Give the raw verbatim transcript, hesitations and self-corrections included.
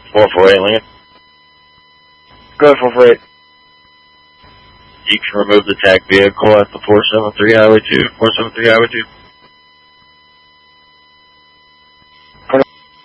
four four eight, Lincoln. Go ahead, four four eight. You can remove the tag vehicle at the four seven three Highway two, four seven three Highway two.